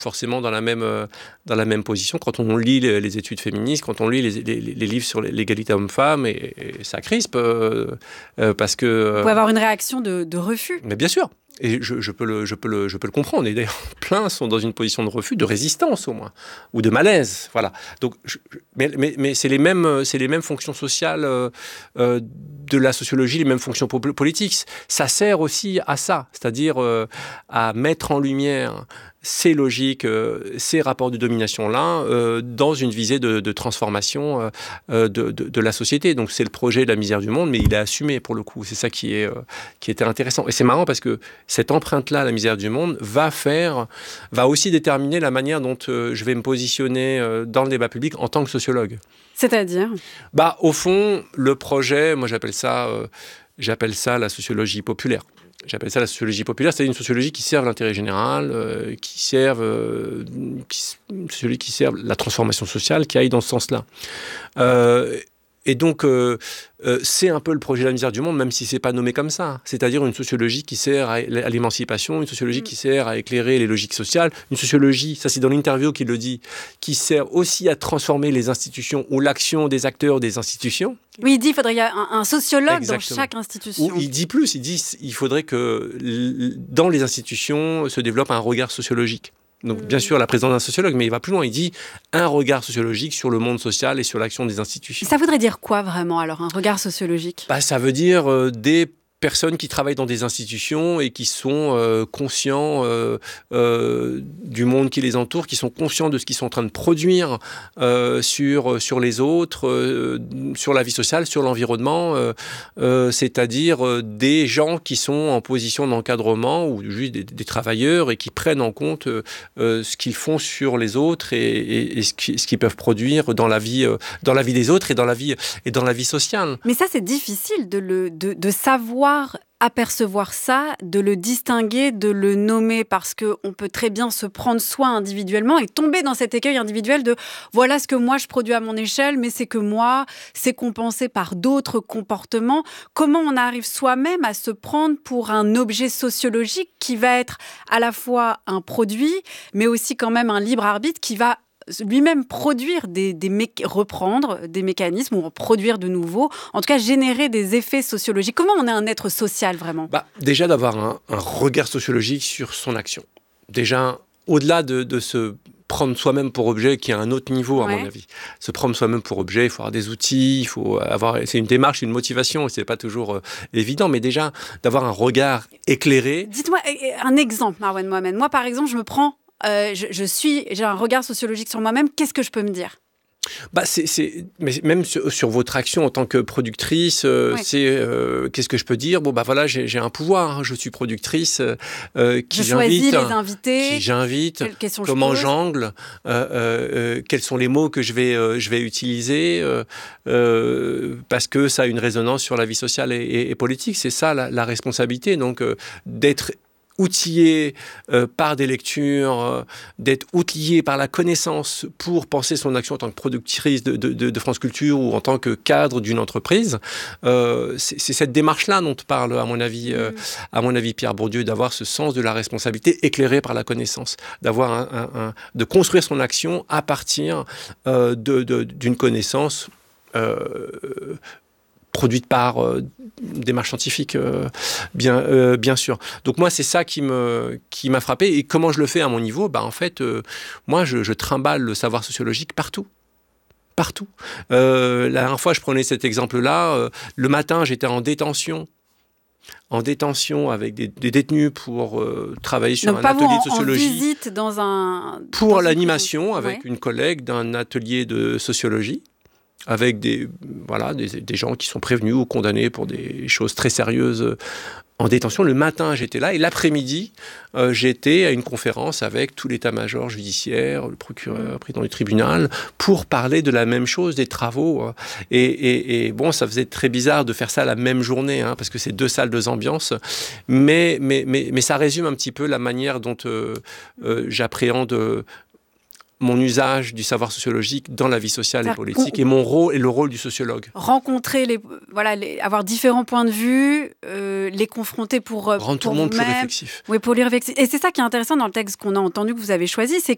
forcément dans la même position quand on lit les études féministes, quand on lit les livres sur l'égalité homme-femme, et ça crispe parce que... Vous pouvez avoir une réaction de refus. Mais bien sûr. Et je peux le comprendre. Et d'ailleurs, plein sont dans une position de refus, de résistance au moins, ou de malaise. Voilà. Donc, mais c'est les mêmes fonctions sociales de la sociologie, les mêmes fonctions politiques. Ça sert aussi à ça, c'est-à-dire à mettre en lumière ces logiques, ces rapports de domination-là, dans une visée de transformation de la société. Donc c'est le projet de la misère du monde, mais il est assumé pour le coup. C'est ça qui était intéressant. Et c'est marrant parce que cette empreinte-là, la misère du monde, va aussi déterminer la manière dont je vais me positionner dans le débat public en tant que sociologue. C'est-à-dire ? Au fond, le projet, moi j'appelle ça la sociologie populaire. J'appelle ça la sociologie populaire, c'est une sociologie qui serve l'intérêt général, qui serve la transformation sociale, qui aille dans ce sens-là. Et donc, c'est un peu le projet de la misère du monde, même si c'est pas nommé comme ça. C'est-à-dire une sociologie qui sert à l'émancipation, une sociologie qui sert à éclairer les logiques sociales, une sociologie, ça c'est dans l'interview qu'il le dit, qui sert aussi à transformer les institutions ou l'action des acteurs des institutions. Oui, il dit qu'il faudrait y avoir un sociologue Exactement. dans chaque institution. Ou il dit plus, il faudrait que dans les institutions se développe un regard sociologique. Donc, bien sûr, la présence d'un sociologue, mais il va plus loin. Il dit un regard sociologique sur le monde social et sur l'action des institutions. Ça voudrait dire quoi, vraiment, alors, un regard sociologique ? Ça veut dire des personnes qui travaillent dans des institutions et qui sont conscients du monde qui les entoure, qui sont conscients de ce qu'ils sont en train de produire sur les autres, sur la vie sociale, sur l'environnement, c'est-à-dire des gens qui sont en position d'encadrement ou juste des travailleurs et qui prennent en compte ce qu'ils font sur les autres et ce qu'ils peuvent produire dans la vie des autres et dans la vie sociale. Mais ça, c'est difficile de savoir apercevoir ça, de le distinguer, de le nommer, parce qu'on peut très bien se prendre soin individuellement et tomber dans cet écueil individuel de voilà ce que moi je produis à mon échelle, mais c'est que moi, c'est compensé par d'autres comportements. Comment on arrive soi-même à se prendre pour un objet sociologique qui va être à la fois un produit, mais aussi quand même un libre arbitre qui va lui-même produire reprendre des mécanismes ou en produire de nouveaux, en tout cas générer des effets sociologiques. Comment on est un être social vraiment ? Déjà d'avoir un regard sociologique sur son action. Déjà, au-delà de se prendre soi-même pour objet, qui est un autre niveau à mon avis. Se prendre soi-même pour objet, il faut avoir des outils, c'est une démarche, une motivation, et c'est pas toujours évident, mais déjà d'avoir un regard éclairé. Dites-moi un exemple, Marouane Mohamed. Moi, par exemple, je me prends j'ai un regard sociologique sur moi-même, qu'est-ce que je peux me dire ? Mais même sur votre action en tant que productrice, qu'est-ce que je peux dire ? Voilà, j'ai un pouvoir, je suis productrice, je choisis les invités, qui j'invite, comment j'angle, quels sont les mots que je vais utiliser, parce que ça a une résonance sur la vie sociale et politique. C'est ça la responsabilité, donc d'être outillé par des lectures, d'être outillé par la connaissance pour penser son action en tant que productrice de France Culture ou en tant que cadre d'une entreprise. C'est cette démarche-là dont parle, à mon avis, Pierre Bourdieu, d'avoir ce sens de la responsabilité éclairé par la connaissance, de construire son action à partir d'une connaissance produite par démarche scientifique, bien sûr. Donc moi, c'est ça qui m'a frappé. Et comment je le fais à mon niveau ? En fait, moi, je trimballe le savoir sociologique partout. La dernière fois, je prenais cet exemple-là. Le matin, j'étais en détention avec des détenus pour travailler sur un atelier de sociologie. En visite pour l'animation avec une collègue d'un atelier de sociologie, avec des gens qui sont prévenus ou condamnés pour des choses très sérieuses en détention. Le matin, j'étais là, et l'après-midi, j'étais à une conférence avec tout l'état-major judiciaire, le procureur, le président du tribunal, pour parler de la même chose, des travaux. Et ça faisait très bizarre de faire ça la même journée, parce que c'est 2 salles, 2 ambiances. Mais ça résume un petit peu la manière dont j'appréhende mon usage du savoir sociologique dans la vie sociale et politique, et mon rôle et le rôle du sociologue. Rencontrer avoir différents points de vue, les confronter pour rendre tout le monde plus réflexif. Oui, pour lui réfléchir. Et c'est ça qui est intéressant dans le texte qu'on a entendu, que vous avez choisi, c'est